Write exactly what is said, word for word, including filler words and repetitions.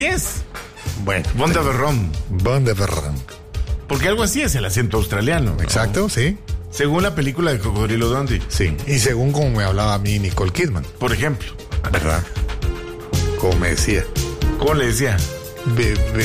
es. Bueno. Bon de Verron. Bon de Verron. Porque algo así es el acento australiano, ¿no? Exacto, sí. Según la película de Cocodrilo Dundee. Sí. Y según como me hablaba a mí Nicole Kidman. Por ejemplo. ¿Verdad? Como me decía. ¿Cómo le decía? Bebé.